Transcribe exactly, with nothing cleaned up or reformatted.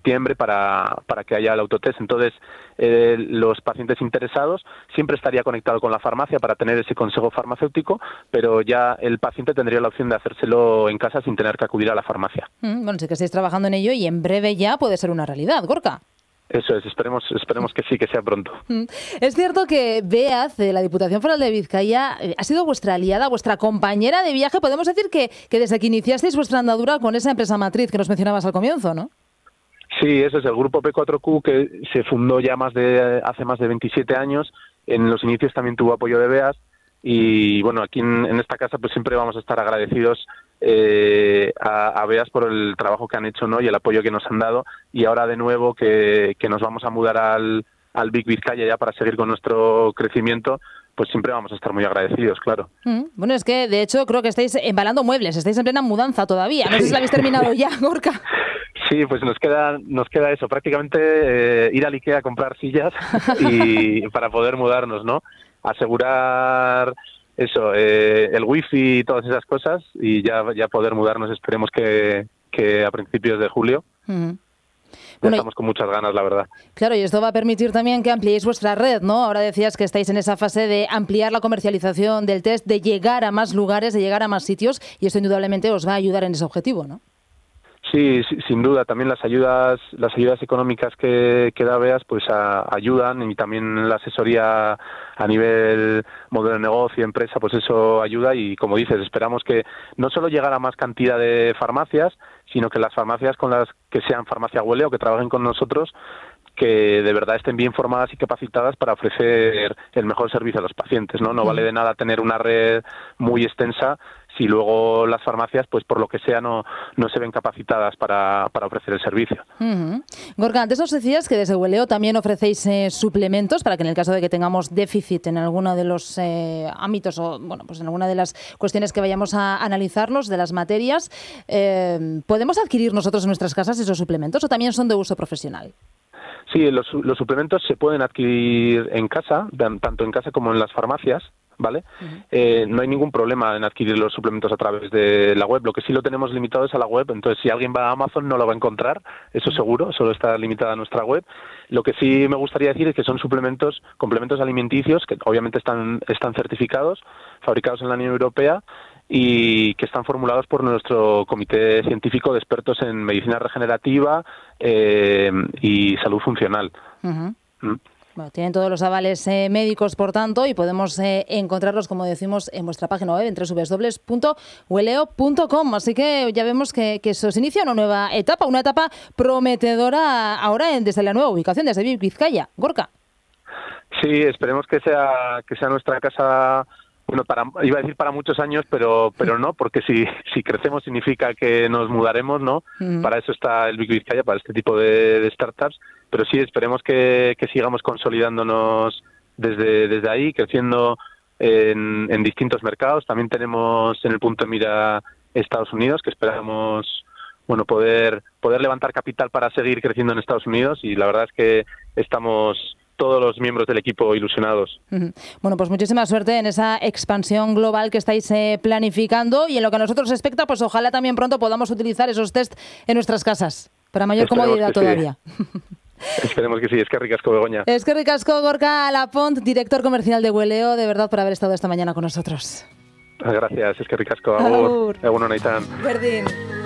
septiembre para, para que haya el autotest. Entonces, eh, los pacientes interesados siempre estaría conectado con la farmacia para tener ese consejo farmacéutico, pero ya el paciente tendría la opción de hacérselo en casa sin tener que acudir a la farmacia. Mm, bueno, sé que estáis trabajando en ello y en breve ya puede ser una realidad, Gorka. Eso es, esperemos, esperemos que sí, que sea pronto. Es cierto que BEAZ, la Diputación Foral de Vizcaya, ha sido vuestra aliada, vuestra compañera de viaje. Podemos decir que, que desde que iniciasteis vuestra andadura con esa empresa matriz que nos mencionabas al comienzo, ¿no? Sí, eso es el grupo P cuatro Q, que se fundó ya más de hace más de veintisiete años. En los inicios también tuvo apoyo de BEAZ. Y bueno, aquí en, en esta casa pues siempre vamos a estar agradecidos eh, a, a BEAZ por el trabajo que han hecho, ¿no? Y el apoyo que nos han dado. Y ahora de nuevo que, que nos vamos a mudar al, al Vic Vizcaya ya para seguir con nuestro crecimiento, pues siempre vamos a estar muy agradecidos, claro. Mm, bueno, es que de hecho creo que estáis embalando muebles, estáis en plena mudanza todavía. No sé si la habéis terminado ya, Gorka. Sí, pues nos queda nos queda eso, prácticamente eh, ir al IKEA a comprar sillas y para poder mudarnos, ¿no? Asegurar eso, eh, el wifi y todas esas cosas y ya ya poder mudarnos, esperemos que, que a principios de julio. Uh-huh. Ya bueno, estamos con muchas ganas, la verdad. Claro, y esto va a permitir también que ampliéis vuestra red, ¿no? Ahora decías que estáis en esa fase de ampliar la comercialización del test, de llegar a más lugares, de llegar a más sitios, y esto indudablemente os va a ayudar en ese objetivo, ¿no? Sí, sí, sin duda. También las ayudas, las ayudas económicas que, que da BEAZ, pues a, ayudan, y también la asesoría a nivel modelo de negocio, empresa, pues eso ayuda. Y como dices, esperamos que no solo llegar a más cantidad de farmacias, sino que las farmacias con las que sean farmacia Huele o que trabajen con nosotros, que de verdad estén bien formadas y capacitadas para ofrecer el mejor servicio a los pacientes, ¿no? No vale de nada tener una red muy extensa si luego las farmacias, pues por lo que sea, no, no se ven capacitadas para, para ofrecer el servicio. Uh-huh. Gorka, antes nos decías que desde Hueleo también ofrecéis eh, suplementos para que en el caso de que tengamos déficit en alguno de los eh, ámbitos o bueno, pues en alguna de las cuestiones que vayamos a analizarlos, de las materias, eh, ¿podemos adquirir nosotros en nuestras casas esos suplementos o también son de uso profesional? Sí, los, los suplementos se pueden adquirir en casa, tanto en casa como en las farmacias, ¿vale? Uh-huh. Eh, no hay ningún problema en adquirir los suplementos a través de la web. Lo que sí lo tenemos limitado es a la web, entonces si alguien va a Amazon no lo va a encontrar, eso uh-huh. seguro, solo está limitada a nuestra web. Lo que sí me gustaría decir es que son suplementos, complementos alimenticios que obviamente están, están certificados, fabricados en la Unión Europea y que están formulados por nuestro comité científico de expertos en medicina regenerativa eh, y salud funcional. Uh-huh. ¿Mm? Bueno, tienen todos los avales eh, médicos, por tanto, y podemos eh, encontrarlos, como decimos, en vuestra página web, en doble u doble u doble u punto hueleo punto com. Así que ya vemos que, que se os inicia una nueva etapa, una etapa prometedora ahora en, desde la nueva ubicación, desde Vic Vizcaya. Gorka. Sí, esperemos que sea que sea nuestra casa. Bueno, para, iba a decir para muchos años, pero pero no, porque si si crecemos significa que nos mudaremos, ¿no? Mm. Para eso está el Vic Vizcaya, para este tipo de, de startups. Pero sí, esperemos que, que sigamos consolidándonos desde desde ahí, creciendo en, en distintos mercados. También tenemos en el punto de mira Estados Unidos, que esperamos bueno poder poder levantar capital para seguir creciendo en Estados Unidos. Y la verdad es que estamos todos los miembros del equipo ilusionados. Uh-huh. Bueno, pues muchísima suerte en esa expansión global que estáis eh, planificando y en lo que a nosotros respecta, pues ojalá también pronto podamos utilizar esos test en nuestras casas, para mayor Esperemos comodidad todavía. Sí. Esperemos que sí. Es que ricasco, Begoña. Es que ricasco, Gorka Lapont, director comercial de Hueleo, de verdad por haber estado esta mañana con nosotros. Gracias, es que ricasco. Agur. Agur, Naitan. Berdin.